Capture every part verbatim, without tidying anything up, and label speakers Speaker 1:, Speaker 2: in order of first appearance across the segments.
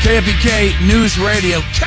Speaker 1: K F B K News Radio. K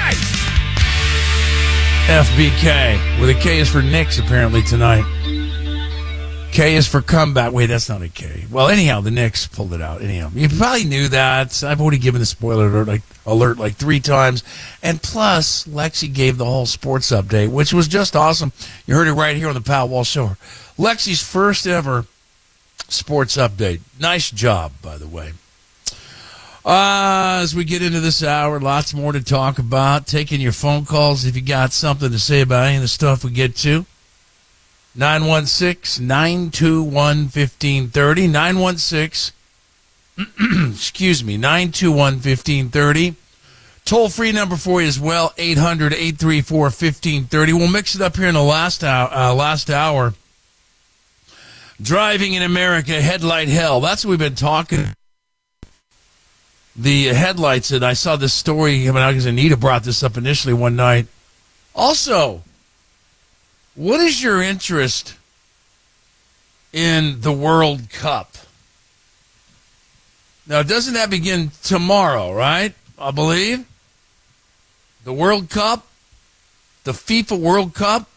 Speaker 1: F B K. Where the K is for Knicks, apparently, tonight. K is for comeback. Wait, that's not a K. Well, anyhow, the Knicks pulled it out. Anyhow, you probably knew that. I've already given the spoiler alert like, alert like three times. And plus, Lexi gave the whole sports update, which was just awesome. You heard it right here on the Pat Walsh Show. Lexi's first ever sports update. Nice job, by the way. Uh, as we get into this hour, lots more to talk about. Taking your phone calls if you got something to say about any of the stuff we get to. nine one six, nine two one, one five three zero. nine one six, excuse me, nine two one, one five three zero. Toll-free number for you as well, eight hundred, eight three four, one five three zero. We'll mix it up here in the last hour. Uh, last hour. Driving in America, headlight hell. That's what we've been talking. The headlights, and I saw this story, I mean, because Anita brought this up initially one night. Also, what is your interest in the World Cup? Now, doesn't that begin tomorrow, right? I believe. The World Cup? The FIFA World Cup?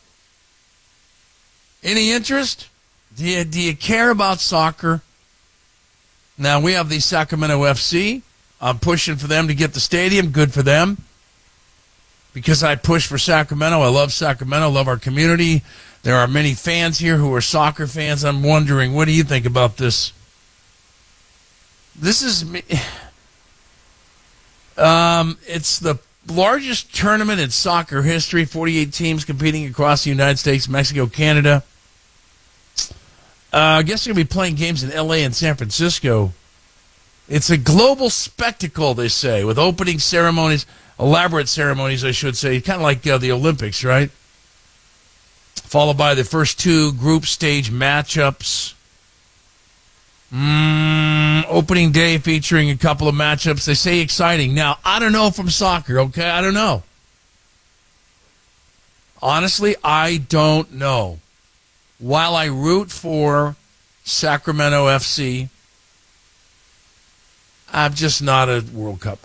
Speaker 1: Any interest? Do you, do you care about soccer? Now, we have the Sacramento F C. I'm pushing for them to get the stadium. Good for them. Because I push for Sacramento. I love Sacramento. Love our community. There are many fans here who are soccer fans. I'm wondering, what do you think about this? This is me. Um, it's the largest tournament in soccer history. forty-eight teams competing across the United States, Mexico, Canada. Uh, I guess they're going to be playing games in L A and San Francisco. It's a global spectacle, they say, with opening ceremonies, elaborate ceremonies, I should say, kind of like uh, the Olympics, right? Followed by the first two group stage matchups. Mm, opening day featuring a couple of matchups. They say exciting. Now, I don't know from soccer, okay? I don't know. Honestly, I don't know. While I root for Sacramento F C, I'm just not a World Cup